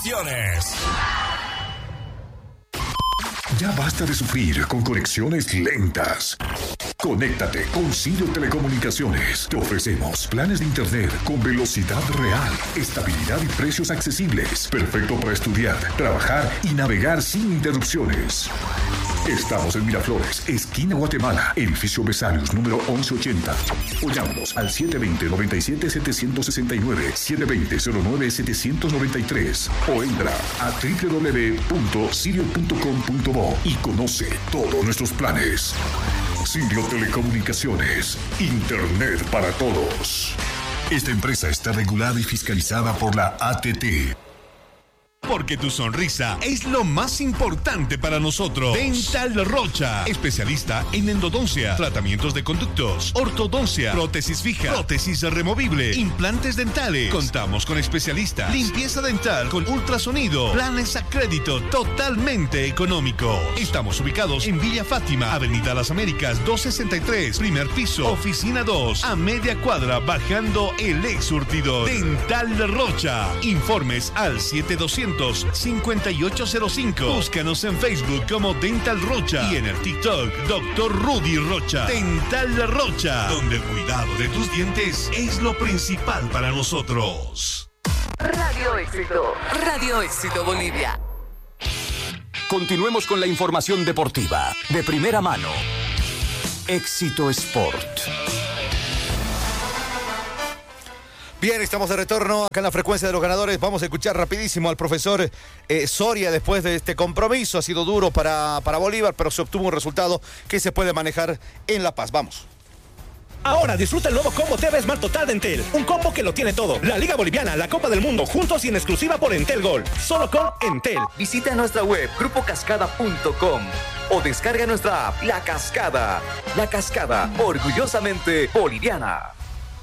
Ya basta de sufrir con conexiones lentas. Conéctate con Sirio Telecomunicaciones. Te ofrecemos planes de internet con velocidad real, estabilidad y precios accesibles. Perfecto para estudiar, trabajar y navegar sin interrupciones. Estamos en Miraflores, esquina Guatemala, edificio Besarios, número 1180. O llámanos al 720-97-769, 720-09-793. O entra a www.sirio.com.bo y conoce todos nuestros planes. Sirio Telecomunicaciones, Internet para todos. Esta empresa está regulada y fiscalizada por la ATT. Porque tu sonrisa es lo más importante para nosotros. Dental Rocha, especialista en endodoncia, tratamientos de conductos, ortodoncia, prótesis fija, prótesis removible, implantes dentales. Contamos con especialistas, limpieza dental con ultrasonido, planes a crédito totalmente económico. Estamos ubicados en Villa Fátima, Avenida Las Américas 263, primer piso, oficina 2, a media cuadra, bajando el ex surtidor. Dental Rocha. Informes al 7805. Búscanos en Facebook como Dental Rocha y en el TikTok Dr. Rudy Rocha. Dental Rocha, donde el cuidado de tus dientes es lo principal para nosotros. Radio Éxito Bolivia. Continuemos con la información deportiva de primera mano. Éxito Sport. Bien, estamos de retorno acá en la frecuencia de los ganadores. Vamos a escuchar rapidísimo al profesor Soria después de este compromiso. Ha sido duro para Bolívar, pero se obtuvo un resultado que se puede manejar en La Paz. Vamos. Ahora disfruta el nuevo combo TV Smart Total de Entel. Un combo que lo tiene todo. La Liga Boliviana, la Copa del Mundo, juntos y en exclusiva por Entel Gold. Solo con Entel. Visita nuestra web grupocascada.com o descarga nuestra app La Cascada. La Cascada, orgullosamente boliviana.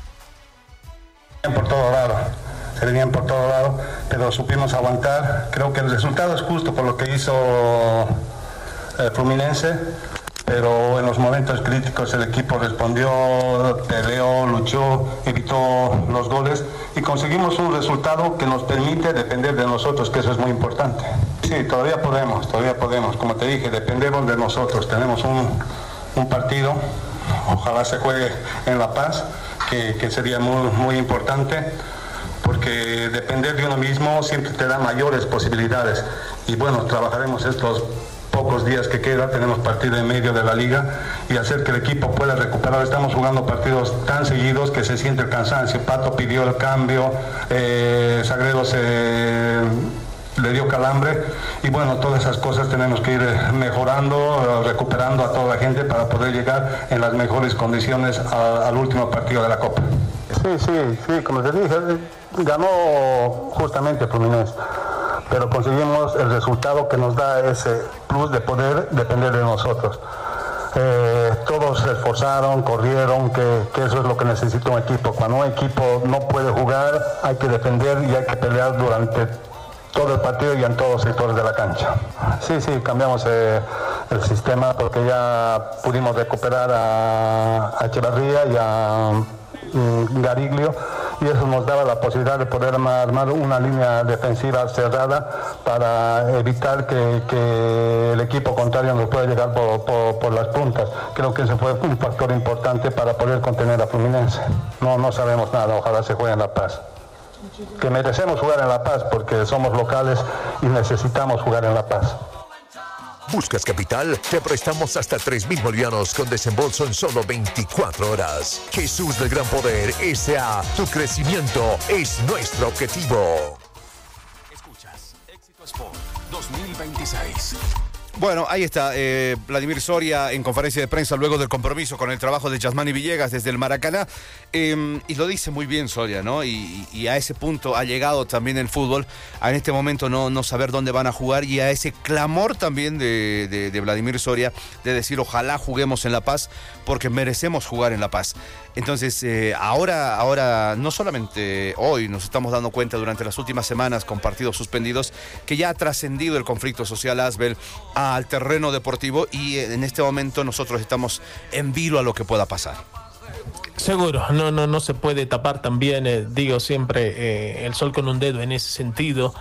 Por todo lado, se venían por todo lado, pero supimos aguantar. Creo que el resultado es justo por lo que hizo Fluminense, pero en los momentos críticos el equipo respondió, peleó, luchó, evitó los goles y conseguimos un resultado que nos permite depender de nosotros, que eso es muy importante. Sí, todavía podemos, como te dije, dependemos de nosotros. Tenemos un partido, ojalá se juegue en La Paz, que sería muy importante, porque depender de uno mismo siempre te da mayores posibilidades. Y bueno, trabajaremos estos pocos días que queda, tenemos partido en medio de la liga, y hacer que el equipo pueda recuperar. Estamos jugando partidos tan seguidos que se siente el cansancio. Pato pidió el cambio, Sagredo le dio calambre, y bueno, todas esas cosas tenemos que ir mejorando, recuperando a toda la gente para poder llegar en las mejores condiciones al último partido de la Copa. Sí, como te dije, ganó justamente Fluminense, pero conseguimos el resultado que nos da ese plus de poder depender de nosotros. Todos se esforzaron, corrieron, que eso es lo que necesita un equipo. Cuando un equipo no puede jugar, hay que defender y hay que pelear durante todo el partido y en todos los sectores de la cancha. Sí, cambiamos el sistema porque ya pudimos recuperar a Echevarría y a Gariglio, y eso nos daba la posibilidad de poder armar una línea defensiva cerrada para evitar que el equipo contrario nos pueda llegar por las puntas. Creo que ese fue un factor importante para poder contener a Fluminense. No sabemos nada, ojalá se juegue en La Paz. Que merecemos jugar en La Paz porque somos locales y necesitamos jugar en La Paz. ¿Buscas capital? Te prestamos hasta 3.000 bolivianos con desembolso en solo 24 horas. Jesús del Gran Poder S.A. Tu crecimiento es nuestro objetivo. Escuchas Éxito Sport 2026. Bueno, ahí está Vladimir Soria en conferencia de prensa luego del compromiso con el trabajo de Yasmani Villegas desde el Maracaná, y lo dice muy bien Soria, ¿no? Y a ese punto ha llegado también el fútbol, a en este momento no saber dónde van a jugar, y a ese clamor también de Vladimir Soria de decir ojalá juguemos en La Paz porque merecemos jugar en La Paz. Entonces ahora no solamente hoy nos estamos dando cuenta durante las últimas semanas con partidos suspendidos que ya ha trascendido el conflicto social Asbel al terreno deportivo, y en este momento nosotros estamos en vilo a lo que pueda pasar. Seguro, no se puede tapar también, digo siempre, el sol con un dedo en ese sentido.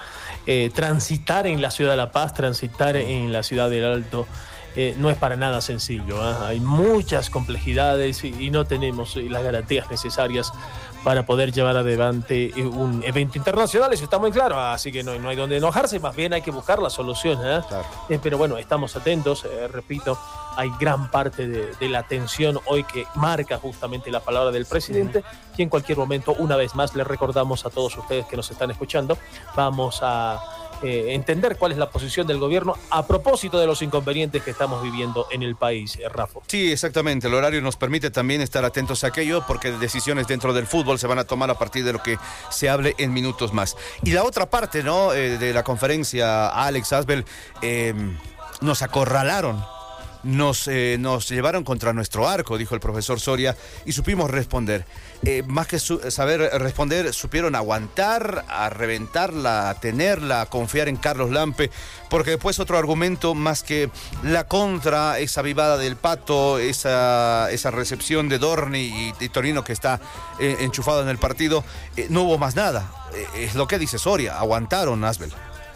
transitar en la ciudad de La Paz, transitar en la ciudad del Alto, no es para nada sencillo. Hay muchas complejidades y no tenemos las garantías necesarias para poder llevar adelante un evento internacional, eso está muy claro, así que no hay donde enojarse, más bien hay que buscar la solución. Claro. Pero bueno, estamos atentos, repito, hay gran parte de la atención hoy que marca justamente la palabra del presidente, y en cualquier momento, una vez más, les recordamos a todos ustedes que nos están escuchando, vamos a entender cuál es la posición del gobierno a propósito de los inconvenientes que estamos viviendo en el país, Rafa. Sí, exactamente. El horario nos permite también estar atentos a aquello, porque decisiones dentro del fútbol se van a tomar a partir de lo que se hable en minutos más. Y la otra parte, ¿no? De la conferencia, Alex Asbel, nos acorralaron. Nos llevaron contra nuestro arco, dijo el profesor Soria, y supimos responder. Más que saber responder, supieron aguantar, a reventarla, a tenerla, a confiar en Carlos Lampe, porque después otro argumento más que la contra, esa vivada del Pato, esa recepción de Dorni y Torino que está enchufado en el partido, no hubo más nada. Es lo que dice Soria, aguantaron, Asbel.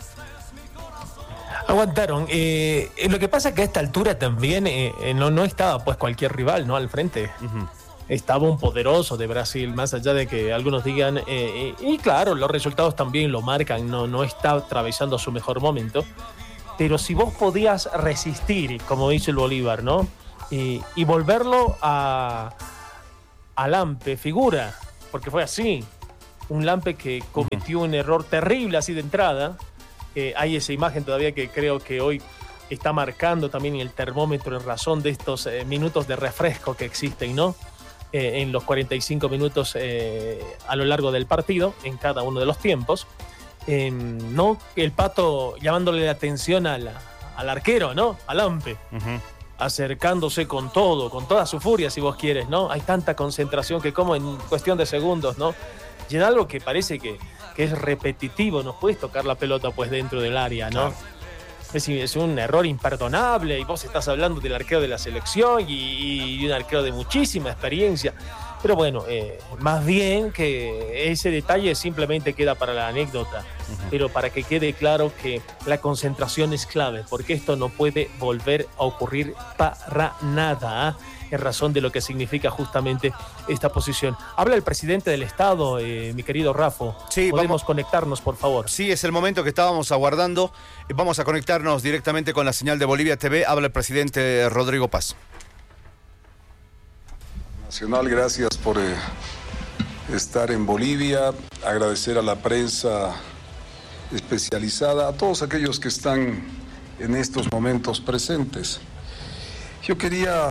Aguantaron. Lo que pasa es que a esta altura también no estaba pues cualquier rival, ¿no? Al frente. Estaba un poderoso de Brasil, más allá de que algunos digan, y claro, los resultados también lo marcan, no está atravesando su mejor momento, pero si vos podías resistir, como dice el Bolívar, ¿no? Y volverlo a Lampe, figura, porque fue así, un Lampe que cometió un error terrible así de entrada. Hay esa imagen todavía que creo que hoy está marcando también el termómetro en razón de estos minutos de refresco que existen, ¿no? En los 45 minutos a lo largo del partido, en cada uno de los tiempos. ¿No? El Pato llamándole la atención al arquero, ¿no? Al Lampe. Acercándose con todo, con toda su furia, si vos quieres, ¿no? Hay tanta concentración que como en cuestión de segundos, ¿no? Y en algo que parece que es repetitivo, no puedes tocar la pelota pues dentro del área, ¿no? Claro. Es un error imperdonable, y vos estás hablando del arquero de la selección y un arquero de muchísima experiencia. Pero bueno, más bien que ese detalle simplemente queda para la anécdota, pero para que quede claro que la concentración es clave, porque esto no puede volver a ocurrir para nada, en razón de lo que significa justamente esta posición. Habla el presidente del Estado, mi querido Rafa. Sí, ¿podemos conectarnos, por favor? Sí, es el momento que estábamos aguardando. Vamos a conectarnos directamente con la señal de Bolivia TV. Habla el presidente Rodrigo Paz. Nacional, gracias por estar en Bolivia. Agradecer a la prensa especializada, a todos aquellos que están en estos momentos presentes. Yo quería,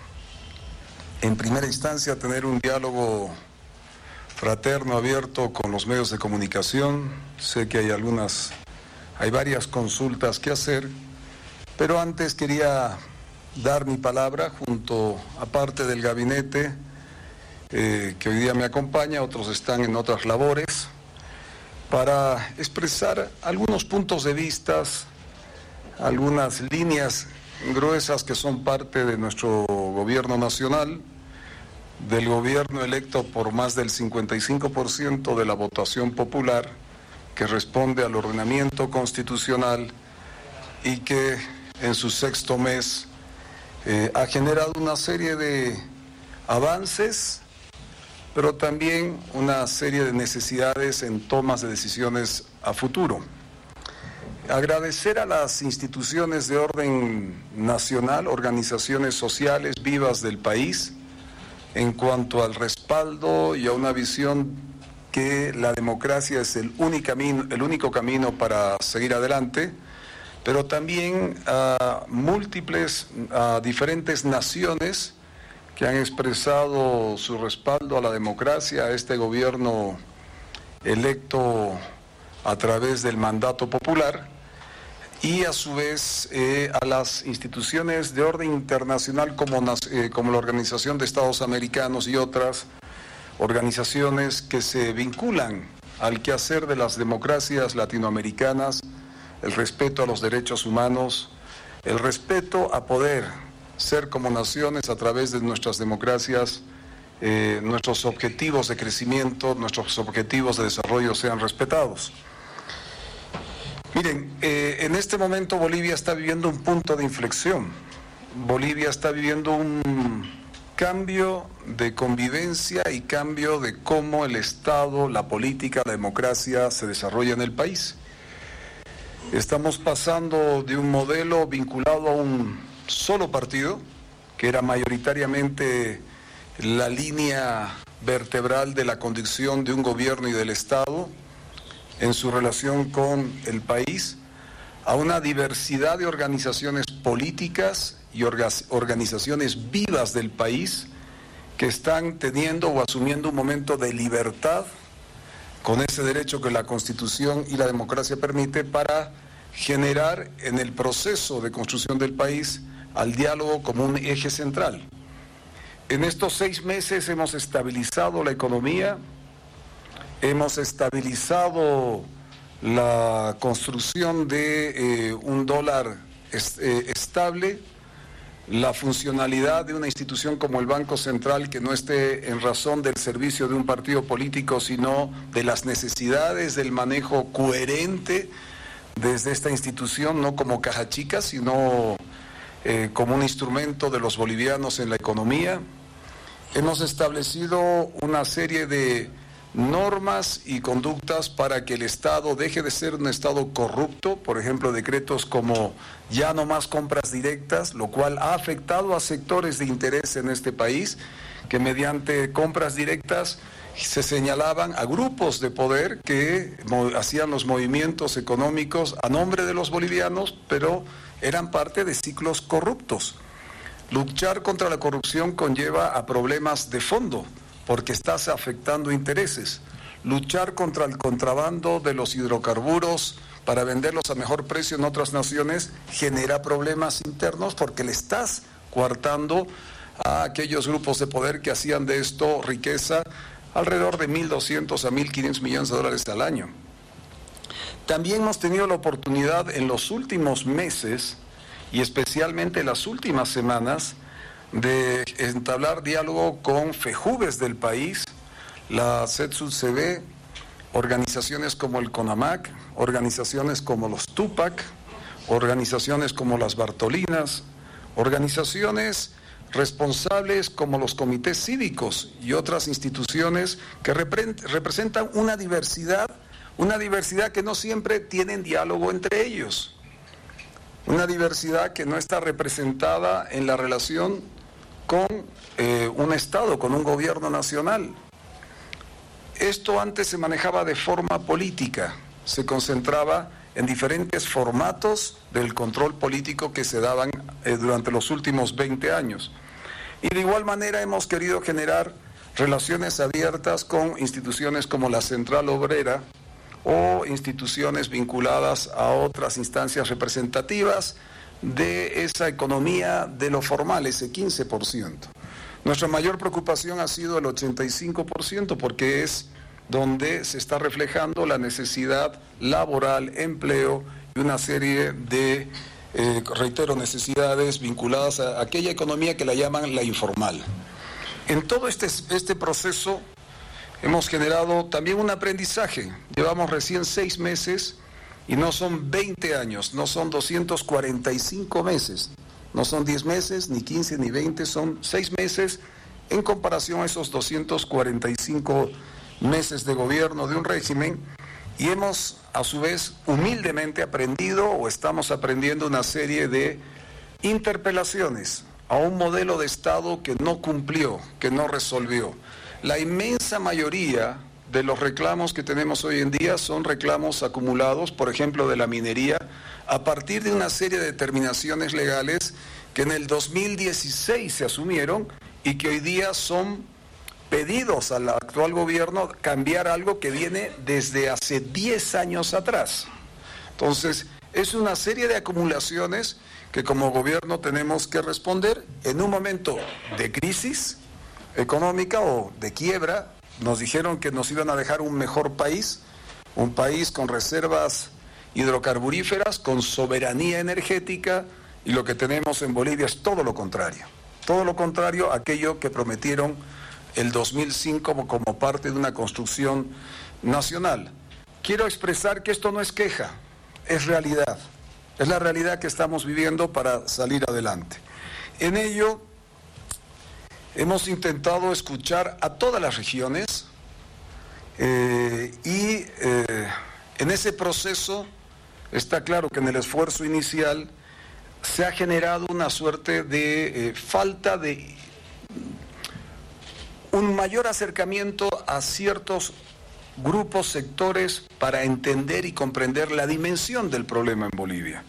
en primera instancia, tener un diálogo fraterno, abierto con los medios de comunicación. Sé que hay varias consultas que hacer, pero antes quería dar mi palabra junto a parte del gabinete que hoy día me acompaña, otros están en otras labores, para expresar algunos puntos de vista, algunas líneas gruesas que son parte de nuestro gobierno nacional, del gobierno electo por más del 55% de la votación popular, que responde al ordenamiento constitucional y que en su sexto mes ha generado una serie de avances, pero también una serie de necesidades en tomas de decisiones a futuro. Agradecer a las instituciones de orden nacional, organizaciones sociales vivas del país, en cuanto al respaldo y a una visión que la democracia es el único camino para seguir adelante, pero también a diferentes naciones que han expresado su respaldo a la democracia, a este gobierno electo a través del mandato popular, y a su vez a las instituciones de orden internacional como la Organización de Estados Americanos y otras organizaciones que se vinculan al quehacer de las democracias latinoamericanas, el respeto a los derechos humanos, el respeto a poder ser como naciones a través de nuestras democracias, nuestros objetivos de crecimiento, nuestros objetivos de desarrollo sean respetados. Miren, en este momento Bolivia está viviendo un punto de inflexión. Bolivia está viviendo un cambio de convivencia y cambio de cómo el Estado, la política, la democracia se desarrolla en el país. Estamos pasando de un modelo vinculado a un solo partido, que era mayoritariamente la línea vertebral de la conducción de un gobierno y del Estado en su relación con el país, a una diversidad de organizaciones políticas y organizaciones vivas del país que están teniendo o asumiendo un momento de libertad con ese derecho que la Constitución y la democracia permite para generar en el proceso de construcción del país al diálogo como un eje central. En estos 6 meses hemos estabilizado la economía, hemos estabilizado la construcción de un dólar estable, la funcionalidad de una institución como el Banco Central que no esté en razón del servicio de un partido político, sino de las necesidades del manejo coherente desde esta institución, no como caja chica, sino como un instrumento de los bolivianos en la economía. Hemos establecido una serie de normas y conductas para que el Estado deje de ser un Estado corrupto, por ejemplo, decretos como ya no más compras directas, lo cual ha afectado a sectores de interés en este país, que mediante compras directas se señalaban a grupos de poder que hacían los movimientos económicos a nombre de los bolivianos, pero eran parte de ciclos corruptos. Luchar contra la corrupción conlleva a problemas de fondo, porque estás afectando intereses. Luchar contra el contrabando de los hidrocarburos para venderlos a mejor precio en otras naciones genera problemas internos porque le estás coartando a aquellos grupos de poder que hacían de esto riqueza alrededor de 1.200 a 1.500 millones de dólares al año. También hemos tenido la oportunidad en los últimos meses y especialmente las últimas semanas de entablar diálogo con FEJUVES del país, la CETSUD-CB, organizaciones como el CONAMAC, organizaciones como los TUPAC, organizaciones como las Bartolinas, organizaciones responsables como los comités cívicos y otras instituciones que representan una diversidad que no siempre tienen diálogo entre ellos, una diversidad que no está representada en la relación con un Estado, con un gobierno nacional. Esto antes se manejaba de forma política, se concentraba en diferentes formatos del control político que se daban durante los últimos 20 años. Y de igual manera hemos querido generar relaciones abiertas con instituciones como la Central Obrera o instituciones vinculadas a otras instancias representativas de esa economía de lo formal, ese 15%. Nuestra mayor preocupación ha sido el 85%, porque es donde se está reflejando la necesidad laboral, empleo y una serie de, reitero, necesidades vinculadas a aquella economía que la llaman la informal. En todo este proceso hemos generado también un aprendizaje. Llevamos recién 6 meses y no son 20 años, no son 245 meses, no son 10 meses, ni 15, ni 20, son 6 meses en comparación a esos 245 meses de gobierno de un régimen, y hemos a su vez humildemente aprendido o estamos aprendiendo una serie de interpelaciones a un modelo de Estado que no cumplió, que no resolvió. La inmensa mayoría de los reclamos que tenemos hoy en día son reclamos acumulados, por ejemplo, de la minería, a partir de una serie de determinaciones legales que en el 2016 se asumieron y que hoy día son pedidos al actual gobierno cambiar algo que viene desde hace 10 años atrás. Entonces, es una serie de acumulaciones que como gobierno tenemos que responder en un momento de crisis económica o de quiebra. Nos dijeron que nos iban a dejar un mejor país, un país con reservas hidrocarburíferas, con soberanía energética, y lo que tenemos en Bolivia es todo lo contrario a aquello que prometieron el 2005 como parte de una construcción nacional. Quiero expresar que esto no es queja, es realidad. Es la realidad que estamos viviendo para salir adelante. En ello, hemos intentado escuchar a todas las regiones y en ese proceso está claro que en el esfuerzo inicial se ha generado una suerte de falta de un mayor acercamiento a ciertos grupos, sectores, para entender y comprender la dimensión del problema en Bolivia.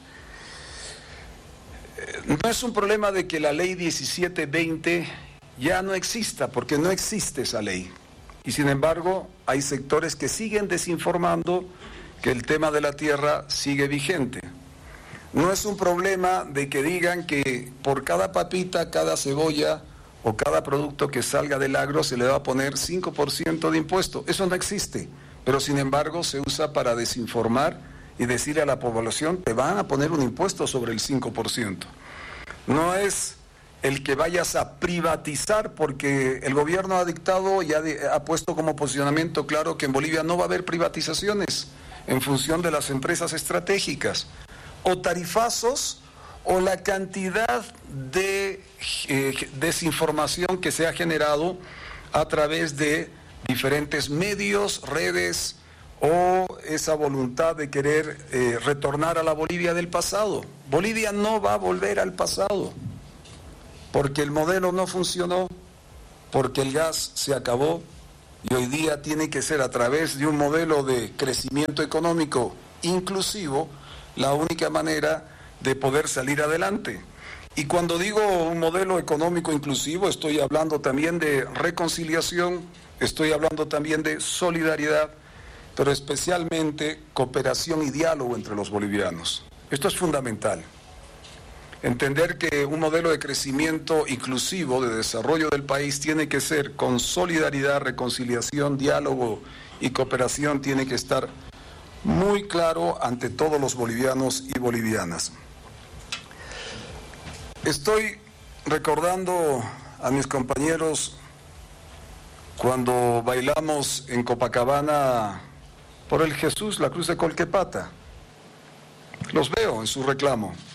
No es un problema de que la ley 1720 ya no exista, porque no existe esa ley. Y sin embargo, hay sectores que siguen desinformando que el tema de la tierra sigue vigente. No es un problema de que digan que por cada papita, cada cebolla o cada producto que salga del agro se le va a poner 5% de impuesto. Eso no existe, pero sin embargo se usa para desinformar y decirle a la población, te van a poner un impuesto sobre el 5%. No es el que vayas a privatizar, porque el gobierno ha dictado y ha puesto como posicionamiento claro que en Bolivia no va a haber privatizaciones en función de las empresas estratégicas, o tarifazos, o la cantidad de desinformación que se ha generado a través de diferentes medios, redes, o esa voluntad de querer retornar a la Bolivia del pasado. Bolivia no va a volver al pasado, porque el modelo no funcionó, porque el gas se acabó, y hoy día tiene que ser a través de un modelo de crecimiento económico inclusivo la única manera de poder salir adelante. Y cuando digo un modelo económico inclusivo, estoy hablando también de reconciliación, estoy hablando también de solidaridad, pero especialmente cooperación y diálogo entre los bolivianos. Esto es fundamental. Entender que un modelo de crecimiento inclusivo, de desarrollo del país, tiene que ser con solidaridad, reconciliación, diálogo y cooperación, tiene que estar muy claro ante todos los bolivianos y bolivianas. Estoy recordando a mis compañeros cuando bailamos en Copacabana por el Jesús, la cruz de Colquepata. Los veo en su reclamo.